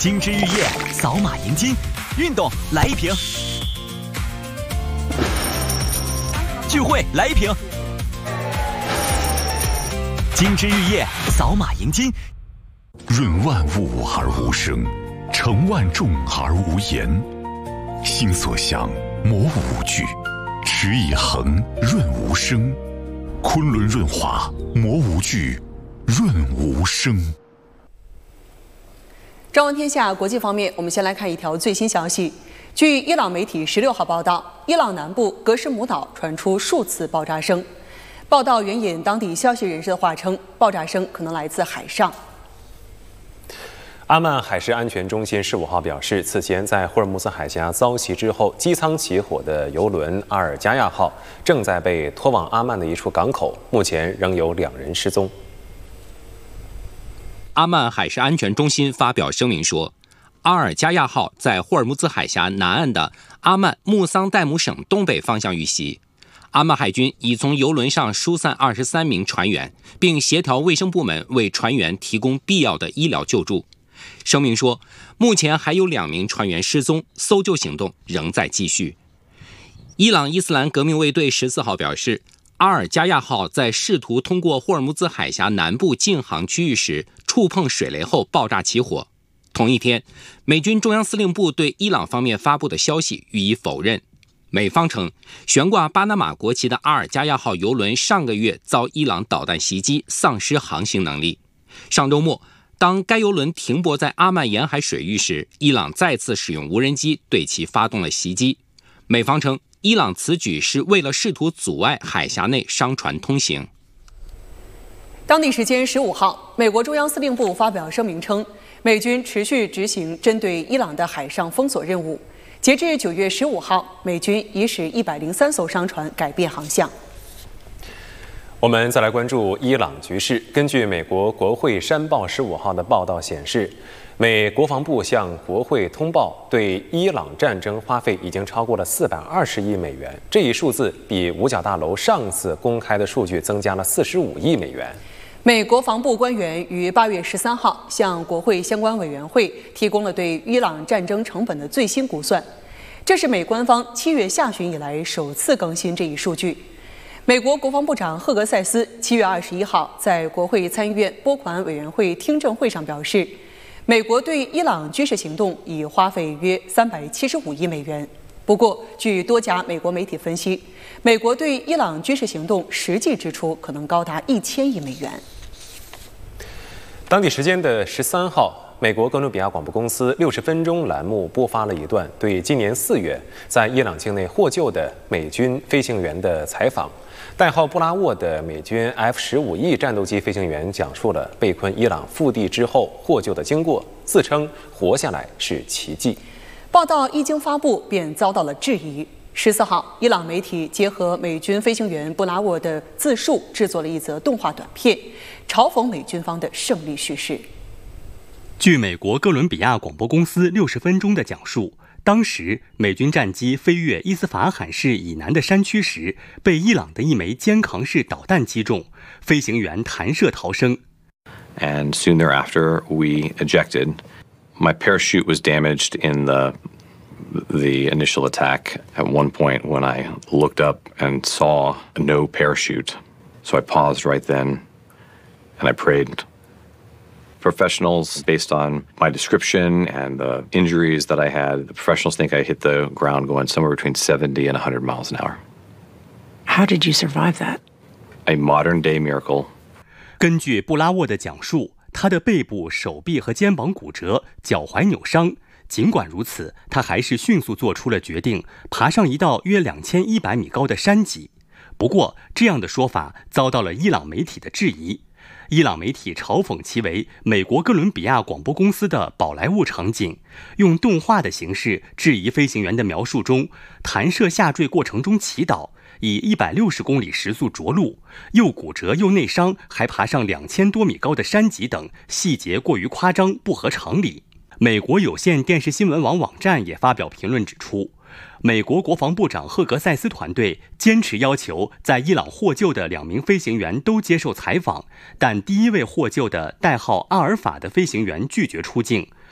精致浴液，扫码赢金。运动来一瓶，聚会来一瓶。精致浴液，扫码赢金。 润万物而无声，成万众而无言。心所向，磨无惧；持以恒，润无声。昆仑润滑，磨无惧，润无声。 朝闻天下国际方面，我们先来看一条最新消息。据伊朗媒体16号报道，伊朗南部格什姆岛传出数次爆炸声。报道援引当地消息人士的话称，爆炸声可能来自海上。 阿曼海事安全中心15号表示，此前在霍尔木兹海峡遭袭之后，机舱起火的油轮阿尔加亚号正在被拖往阿曼的一处港口，目前仍有2人失踪。 阿曼海事安全中心发表声明说，阿尔加亚号在霍尔木兹海峡南岸的阿曼穆桑代姆省东北方向遇袭。阿曼海军已从油轮上疏散23名船员，并协调卫生部门为船员提供必要的医疗救助。声明说，目前还有2名船员失踪，搜救行动仍在继续。伊朗伊斯兰革命卫队14号表示，阿尔加亚号在试图通过霍尔木兹海峡南部禁航区域时触碰水雷后爆炸起火。同一天，美军中央司令部对伊朗方面发布的消息予以否认。美方称，悬挂巴拿马国旗的阿尔加亚号油轮上个月遭伊朗导弹袭击，丧失航行能力。上周末，当该油轮停泊在阿曼沿海水域时，伊朗再次使用无人机对其发动了袭击。美方称，伊朗此举是为了试图阻碍海峡内商船通行。 当地时间15号，美国中央司令部发表声明称，美军持续执行针对伊朗的海上封锁任务。截至9月15号，美军已使103艘商船改变航向。 我们再来关注伊朗局势。根据美国国会山报15号的报道显示，美国防部向国会通报，对伊朗战争花费已经超过了420亿美元。这一数字比五角大楼上次公开的数据增加了45亿美元。 美国防部官员于8月13号向国会相关委员会提供了对伊朗战争成本的最新估算，这是美官方7月下旬以来首次更新这一数据。美国国防部长赫格塞斯7月21号在国会参议院拨款委员会听证会上表示，美国对伊朗军事行动已花费约375亿美元。不过，据多家美国媒体分析，美国对伊朗军事行动实际支出可能高达1000亿美元。 当地时间的13号，美国哥伦比亚广播公司60分钟栏目播发了一段对今年4月在伊朗境内获救的美军飞行员的采访。代号布拉沃的美军 F-15E 战斗机飞行员讲述了被困伊朗腹地之后获救的经过，自称活下来是奇迹。 报道一经发布便遭到了质疑。14号，伊朗媒体结合美军飞行员布拉沃的自述，制作了一则动画短片，嘲讽美军方的胜利叙事。 据美国哥伦比亚广播公司60分钟的讲述，当时美军战机飞越伊斯法罕市以南的山区时，被伊朗的一枚肩扛式导弹击中，飞行员弹射逃生。 And soon thereafter, we ejected. My parachute was damaged in the initial attack at one point when I looked up and saw no parachute. So I paused right then and I prayed. Professionals, based on my description and the injuries that I had, the professionals think I hit the ground going somewhere between 70 and 100 miles an hour. How did you survive that? A modern-day miracle. 根据布拉沃的讲述，他的背部、手臂和肩膀骨折，脚踝扭伤。尽管如此，他还是迅速做出了决定，爬上一道约2100米高的山脊。不过，这样的说法遭到了伊朗媒体的质疑。伊朗媒体嘲讽其为美国哥伦比亚广播公司的宝莱坞场景，用动画的形式质疑飞行员的描述中弹射下坠过程中祈祷，以160公里时速着陆，又骨折又内伤，还爬上2000多米高的山脊等细节过于夸张，不合常理。美国有线电视新闻网网站也发表评论指出，美国国防部长赫格塞斯团队坚持要求在伊朗获救的2名飞行员都接受采访，但第一位获救的代号阿尔法的飞行员拒绝出境，